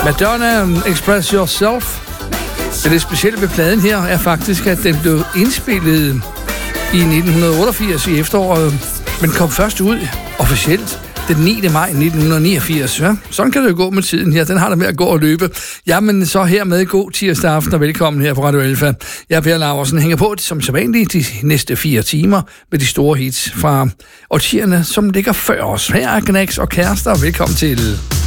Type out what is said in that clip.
Madonna, Express Yourself. Det specielle ved pladen her er faktisk, at den blev indspillet i 1988 i efteråret, men kom først ud officielt den 9. maj 1989. Ja, sådan kan det jo gå med tiden her. Den har der med at gå og løbe. Jamen, så hermed god tirsdag aften og velkommen her på Radio Alfa. Jeg er Per Laursen, hænger på som sædvanligt de næste 4 timer med de store hits fra årtierne, som ligger før os. Her er Gnags og Kærester. Velkommen til.